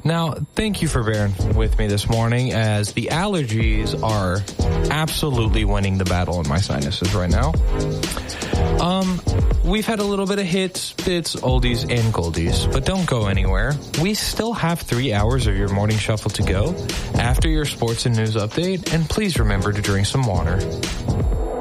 Now, thank you for bearing with me this morning, as the allergies are absolutely winning the battle in my sinuses right now. We've had a little bit of hits, bits, oldies, and goldies, but don't go anywhere. We still have 3 hours of your morning shuffle to go after your sports and news update, and please remember to drink some water.